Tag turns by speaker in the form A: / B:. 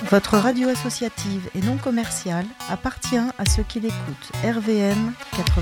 A: Votre radio associative et non commerciale appartient à ceux qui l'écoutent. RVM 80.